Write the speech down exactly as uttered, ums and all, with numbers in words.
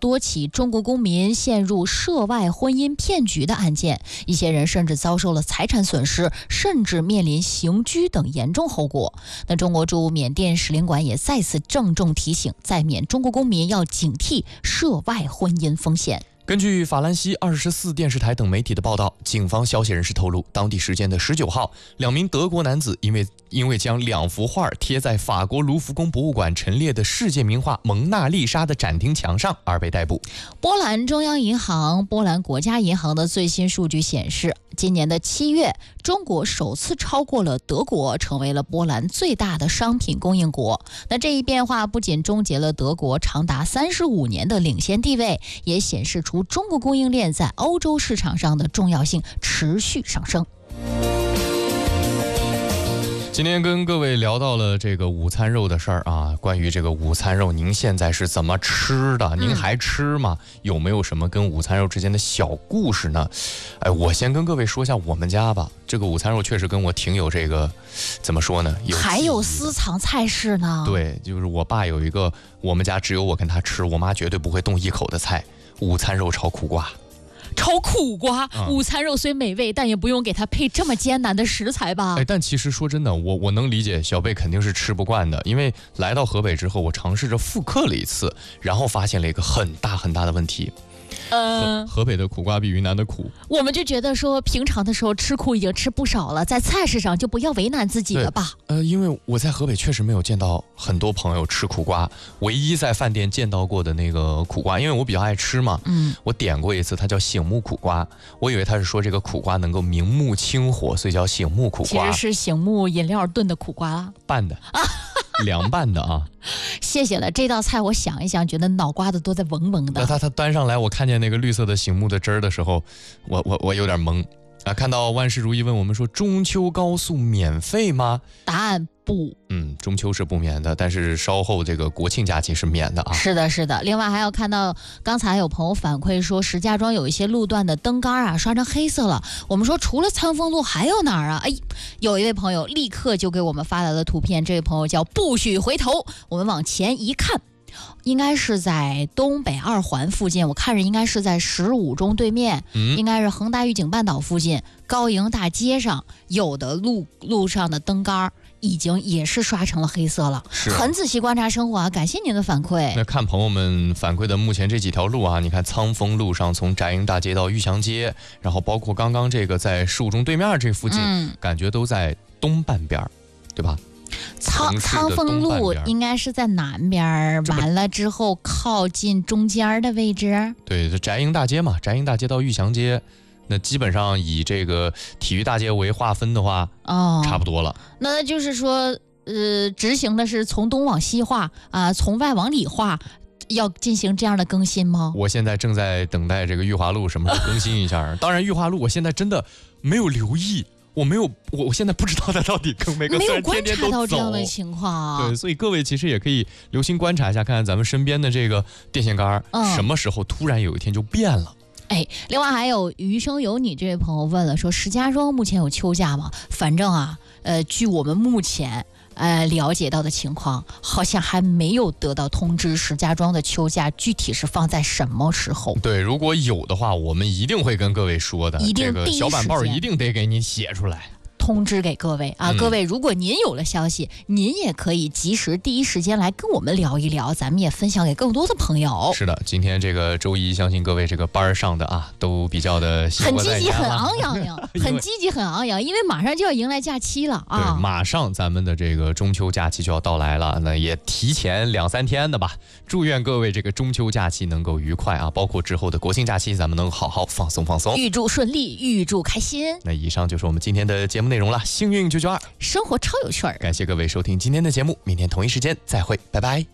多起中国公民陷入涉外婚姻骗局的案件，一些人甚至遭受了财产损失，甚至面临刑拘等严重后果。那中国驻缅甸使领馆也再次郑重提醒，在缅中国公民要警惕涉外婚姻风险。 根据法兰西二十四电视台等媒体的报道，警方消息人士透露，当地时间的十九号，两名德国男子因为因为将两幅画贴在法国卢浮宫博物馆陈列的世界名画《蒙娜丽莎》的展厅墙上而被逮捕。 波兰中央银行、波兰国家银行的最新数据显示，今年的七月，中国首次超过了德国，成为了波兰最大的商品供应国。那这一变化不仅终结了德国长达三十五年的领先地位，也显示出中国供应链在欧洲市场上的重要性持续上升。 今天跟各位聊到了这个午餐肉的事儿啊，关于这个午餐肉，您现在是怎么吃的？您还吃吗？嗯、有没有什么跟午餐肉之间的小故事呢？哎，我先跟各位说一下我们家吧。这个午餐肉确实跟我挺有这个，怎么说呢？有还有私藏菜式呢。 对，就是我爸有一个，我们家只有我跟他吃，我妈绝对不会动一口的菜——午餐肉炒苦瓜。 炒苦瓜， 嗯、 午餐肉虽美味，但也不用给它配这么艰难的食材吧？ 哎，但其实说真的，我我能理解小贝肯定是吃不惯的，因为来到河北之后，我尝试着复刻了一次，然后发现了一个很大很大的问题。 呃， 河北的苦瓜比云南的苦， 我们就觉得说平常的时候吃苦已经吃不少了，在菜市上就不要为难自己了吧。 呃，因为我在河北确实没有见到很多朋友吃苦瓜，唯一在饭店见到过的那个苦瓜，因为我比较爱吃嘛，嗯，我点过一次，它叫醒目苦瓜，我以为他是说这个苦瓜能够明目清火，所以叫醒目苦瓜， 其实是醒目饮料炖的苦瓜拌的啊。凉拌的啊， 谢谢了。这道菜我想一想，觉得脑瓜子都在嗡嗡的。 他他端上来，我看见那个绿色的醒目的汁儿的时候，我我我有点懵啊。看到万事如意问我们说，中秋高速免费吗？ 答案不。 嗯，中秋是不免的，但是稍后这个国庆假期是免的啊。 是的，是的。另外还要看到，刚才有朋友反馈说，石家庄有一些路段的灯杆啊刷成黑色了。我们说除了苍丰路还有哪儿啊？哎，有一位朋友立刻就给我们发来了图片，这位朋友叫不许回头。我们往前一看，应该是在东北二环附近，我看着应该是在十五中对面，嗯、应该是恒大御景半岛附近高营大街上，有的路路上的灯杆已经也是刷成了黑色了。 是、啊， 很仔细观察生活啊，感谢您的反馈。 那看朋友们反馈的目前这几条路啊，你看苍丰路上从翟营大街到玉祥街，然后包括刚刚这个在十五中对面这附近，嗯、感觉都在东半边，对吧？ 苍苍丰路应该是在南边，完了之后靠近中间的位置。 对，就翟营大街嘛，翟营大街到玉祥街，那基本上以这个体育大街为划分的话，哦，差不多了。 那就是说，呃，执行的是从东往西划啊、呃，从外往里划。要进行这样的更新吗？ 我现在正在等待这个裕华路什么时候更新一下。当然，裕华路我现在真的没有留意。我没有，我我现在不知道它到底更没更， 没有观察到这样的情况。 对，所以各位其实也可以留心观察一下，看看咱们身边的这个电线杆、嗯、什么时候突然有一天就变了。 哎，另外还有余生有你这位朋友问了，说石家庄目前有秋假吗？反正啊，呃，据我们目前呃了解到的情况，好像还没有得到通知，石家庄的秋假具体是放在什么时候？ 对，如果有的话，我们一定会跟各位说的， 一定这个小板报一定得给你写出来。 通知给各位啊，嗯、各位，如果您有了消息，您也可以及时第一时间来跟我们聊一聊，咱们也分享给更多的朋友。 是的，今天这个周一，相信各位这个班上的啊，都比较的很积极，很昂扬扬，很积极，很昂扬，因为马上就要迎来假期了啊！ 对，马上咱们的这个中秋假期就要到来了，那也提前两三天的吧。祝愿各位这个中秋假期能够愉快啊，包括之后的国庆假期，咱们能好好放松放松。 预祝顺利，预祝开心。 那以上就是我们今天的节目内容了，幸运九九二， 生活超有趣儿。 感谢各位收听今天的节目，明天同一时间再会，拜拜。